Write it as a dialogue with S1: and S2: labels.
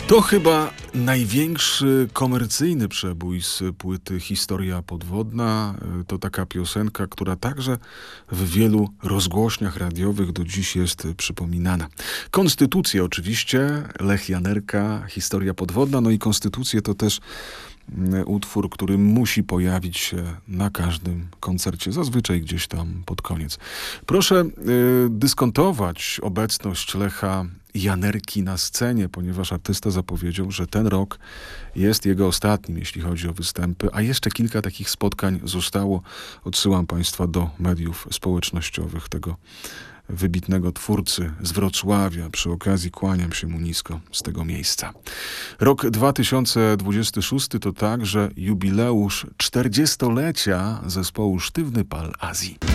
S1: To chyba największy komercyjny przebój z płyty Historia Podwodna. To taka piosenka, która także w wielu rozgłośniach radiowych do dziś jest przypominana. Konstytucja oczywiście, Lech Janerka, Historia Podwodna, no i Konstytucję to też utwór, który musi pojawić się na każdym koncercie, zazwyczaj gdzieś tam pod koniec. Proszę dyskontować obecność Lecha Janerki na scenie, ponieważ artysta zapowiedział, że ten rok jest jego ostatnim, jeśli chodzi o występy, a jeszcze kilka takich spotkań zostało. Odsyłam Państwa do mediów społecznościowych tego wybitnego twórcy z Wrocławia. Przy okazji kłaniam się mu nisko z tego miejsca. Rok 2026 to także jubileusz 40-lecia zespołu Sztywny Pal Azji.